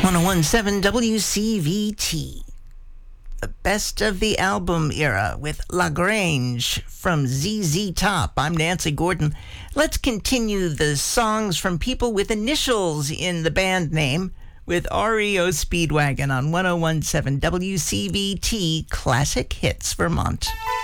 1017 WCVT. The best of the album era with La Grange from ZZ Top. I'm Nancy Gordon. Let's continue the songs from people with initials in the band name with REO Speedwagon on 1017 WCVT Classic Hits Vermont.